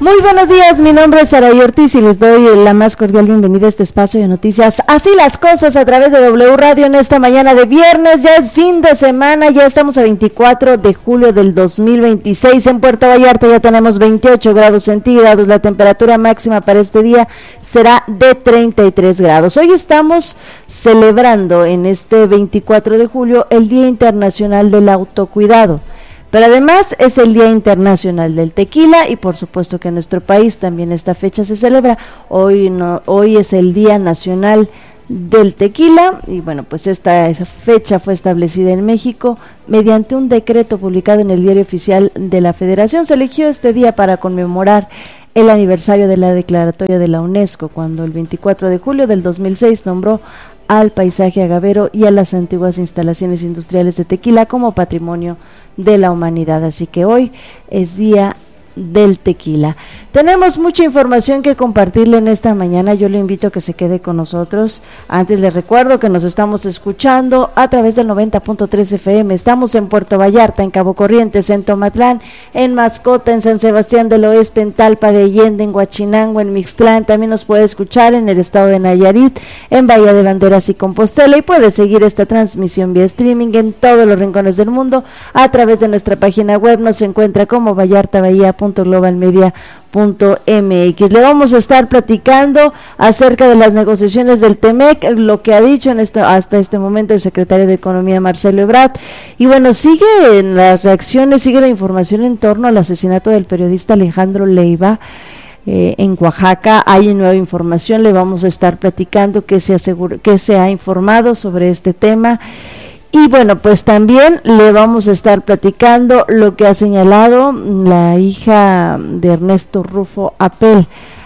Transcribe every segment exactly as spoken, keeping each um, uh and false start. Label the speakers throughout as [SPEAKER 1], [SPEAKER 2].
[SPEAKER 1] Muy buenos días, mi nombre es Saray Ortiz y les doy la más cordial bienvenida a este espacio de noticias. Así las cosas a través de W Radio en esta mañana de viernes, ya es fin de semana, ya estamos a veinticuatro de julio del dos mil veintiséis. En Puerto Vallarta ya tenemos veintiocho grados centígrados, la temperatura máxima para este día será de treinta y tres grados. Hoy estamos celebrando en este veinticuatro de julio el Día Internacional del Autocuidado. Pero además es el Día Internacional del Tequila y por supuesto que en nuestro país también esta fecha se celebra. Hoy no, hoy es el Día Nacional del Tequila y bueno, pues esta esa fecha fue establecida en México mediante un decreto publicado en el Diario Oficial de la Federación. Se eligió este día para conmemorar el aniversario de la declaratoria de la UNESCO, cuando el veinticuatro de julio del dos mil seis nombró al paisaje agavero y a las antiguas instalaciones industriales de Tequila como patrimonio de la humanidad. Así que hoy es Día del Tequila. Tenemos mucha información que compartirle en esta mañana. Yo le invito a que se quede con nosotros. Antes les recuerdo que nos estamos escuchando a través del noventa punto tres F M. Estamos en Puerto Vallarta, en Cabo Corrientes, en Tomatlán, en Mascota, en San Sebastián del Oeste, en Talpa de Allende, en Huachinango, en Mixtlán. También nos puede escuchar en el estado de Nayarit, en Bahía de Banderas y Compostela, y puede seguir esta transmisión vía streaming en todos los rincones del mundo a través de nuestra página web. Nos encuentra como vallarta bahía punto global media punto m x. Le vamos a estar platicando acerca de las negociaciones del Temec, lo que ha dicho en esto, hasta este momento el secretario de Economía Marcelo Ebrard. Y bueno, siguen las reacciones, sigue la información en torno al asesinato del periodista Alejandro Leiva eh, en Oaxaca. Hay nueva información, le vamos a estar platicando qué se asegura, qué se ha informado sobre este tema. Y bueno, pues también le vamos a estar platicando lo que ha señalado la hija de Ernesto Rufo Apel.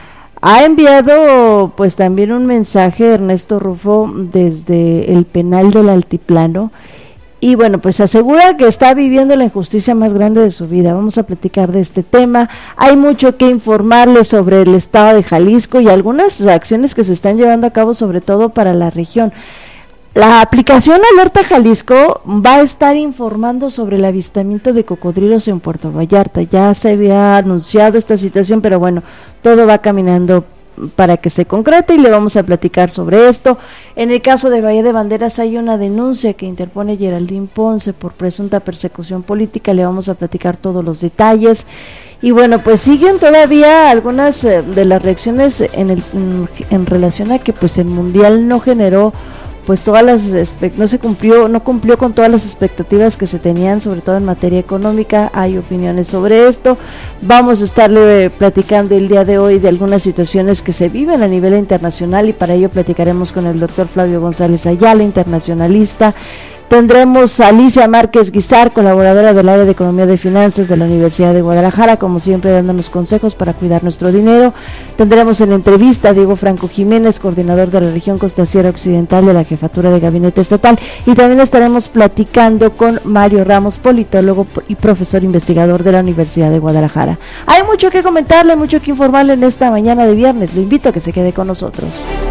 [SPEAKER 1] Ha enviado pues también un mensaje Ernesto Rufo desde el penal del Altiplano y bueno, pues asegura que está viviendo la injusticia más grande de su vida. Vamos a platicar de este tema. Hay mucho que informarle sobre el estado de Jalisco y algunas acciones que se están llevando a cabo, sobre todo para la región. La aplicación Alerta Jalisco va a estar informando sobre el avistamiento de cocodrilos en Puerto Vallarta. Ya se había anunciado esta situación, pero bueno, todo va caminando para que se concrete y le vamos a platicar sobre esto. En el caso de Bahía de Banderas hay una denuncia que interpone Geraldine Ponce por presunta persecución política. Le vamos a platicar todos los detalles. Y bueno, pues siguen todavía algunas eh, de las reacciones en, el, en, en relación a que pues el Mundial no generó pues todas las no se cumplió, no cumplió con todas las expectativas que se tenían, sobre todo en materia económica. Hay opiniones sobre esto. Vamos a estarle platicando el día de hoy de algunas situaciones que se viven a nivel internacional y para ello platicaremos con el doctor Flavio González Ayala, internacionalista. Tendremos a Alicia Márquez Guizar, colaboradora del área de Economía de Finanzas de la Universidad de Guadalajara, como siempre dándonos consejos para cuidar nuestro dinero. Tendremos en entrevista a Diego Franco Jiménez, coordinador de la región Costa-Sierra Occidental de la Jefatura de Gabinete Estatal, y también estaremos platicando con Mario Ramos, politólogo y profesor investigador de la Universidad de Guadalajara. Hay mucho que comentarle, mucho que informarle en esta mañana de viernes. Le invito a que se quede con nosotros.